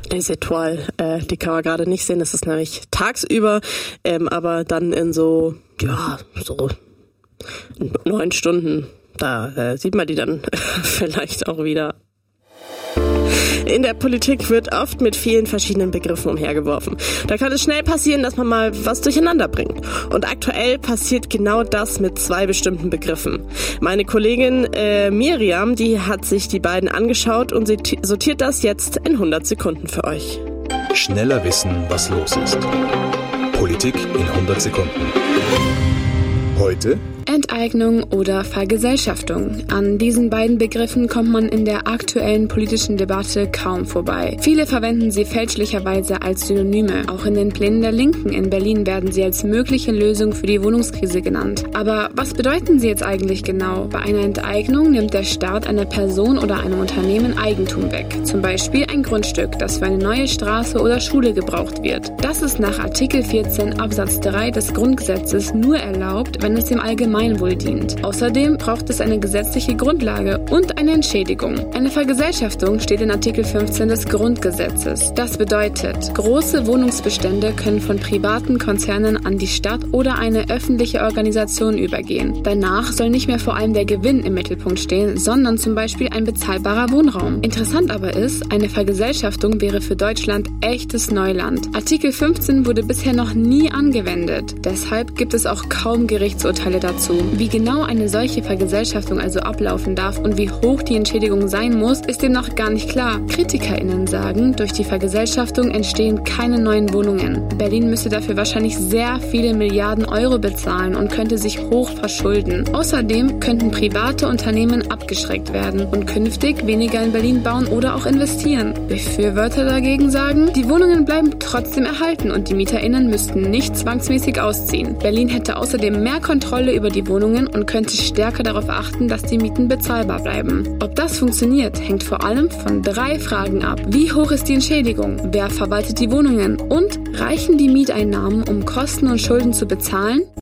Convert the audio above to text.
Etoile, die kann man gerade nicht sehen, das ist nämlich tagsüber, aber dann in so 9 Stunden, da sieht man die dann vielleicht auch wieder. In der Politik wird oft mit vielen verschiedenen Begriffen umhergeworfen. Da kann es schnell passieren, dass man mal was durcheinander bringt. Und aktuell passiert genau das mit 2 bestimmten Begriffen. Meine Kollegin Miriam, die hat sich die beiden angeschaut und sie sortiert das jetzt in 100 Sekunden für euch. Schneller wissen, was los ist. Politik in 100 Sekunden. Heute Enteignung oder Vergesellschaftung. An diesen beiden Begriffen kommt man in der aktuellen politischen Debatte kaum vorbei. Viele verwenden sie fälschlicherweise als Synonyme. Auch in den Plänen der Linken in Berlin werden sie als mögliche Lösung für die Wohnungskrise genannt. Aber was bedeuten sie jetzt eigentlich genau? Bei einer Enteignung nimmt der Staat einer Person oder einem Unternehmen Eigentum weg. Zum Beispiel ein Grundstück, das für eine neue Straße oder Schule gebraucht wird. Das ist nach Artikel 14 Absatz 3 des Grundgesetzes nur erlaubt, wenn es dem Allgemeinwohl dient. Außerdem braucht es eine gesetzliche Grundlage und eine Entschädigung. Eine Vergesellschaftung steht in Artikel 15 des Grundgesetzes. Das bedeutet, große Wohnungsbestände können von privaten Konzernen an die Stadt oder eine öffentliche Organisation übergehen. Danach soll nicht mehr vor allem der Gewinn im Mittelpunkt stehen, sondern zum Beispiel ein bezahlbarer Wohnraum. Interessant aber ist, eine Vergesellschaftung wäre für Deutschland echtes Neuland. Artikel 15 wurde bisher noch nie angewendet. Deshalb gibt es auch kaum Gerichtsurteile dazu. Wie genau eine solche Vergesellschaftung also ablaufen darf und wie hoch die Entschädigung sein muss, ist demnach gar nicht klar. KritikerInnen sagen, durch die Vergesellschaftung entstehen keine neuen Wohnungen. Berlin müsste dafür wahrscheinlich sehr viele Milliarden Euro bezahlen und könnte sich hoch verschulden. Außerdem könnten private Unternehmen abgeschreckt werden und künftig weniger in Berlin bauen oder auch investieren. Befürworter dagegen sagen, die Wohnungen bleiben trotzdem erhalten und die MieterInnen müssten nicht zwangsmäßig ausziehen. Berlin hätte außerdem mehr Kontrolle über die Wohnungen und könnte stärker darauf achten, dass die Mieten bezahlbar bleiben. Ob das funktioniert, hängt vor allem von 3 Fragen ab. Wie hoch ist die Entschädigung? Wer verwaltet die Wohnungen? Und reichen die Mieteinnahmen, um Kosten und Schulden zu bezahlen?